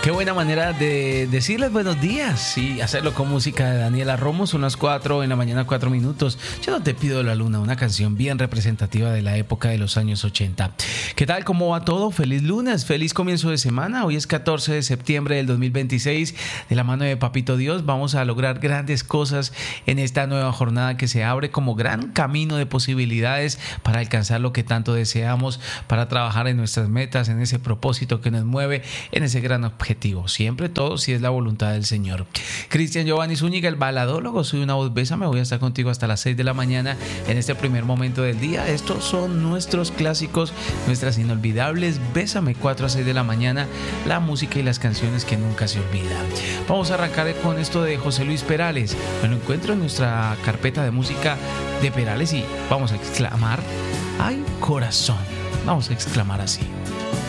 Qué buena manera de decirles buenos días y hacerlo con música de Daniela Romo. Son las 4 de la mañana, 4 minutos. Yo no te pido la luna, una canción bien representativa de la época de los años 80. ¿Qué tal? ¿Cómo va todo? Feliz lunes, feliz comienzo de semana. Hoy es 14 de septiembre del 2026. De la mano de Papito Dios vamos a lograr grandes cosas en esta nueva jornada que se abre como gran camino de posibilidades para alcanzar lo que tanto deseamos, para trabajar en nuestras metas, en ese propósito que nos mueve, en ese gran objetivo. Siempre todo si es la voluntad del Señor. Cristian Giovanni Zúñiga, el baladólogo, soy una voz bésame. Voy a estar contigo hasta las 6 de la mañana en este primer momento del día. Estos son nuestros clásicos, nuestras inolvidables. Bésame, 4 a 6 de la mañana, la música y las canciones que nunca se olvidan. Vamos a arrancar con esto de José Luis Perales. Me lo encuentro en nuestra carpeta de música de Perales y vamos a exclamar: ¡ay, corazón! Vamos a exclamar así.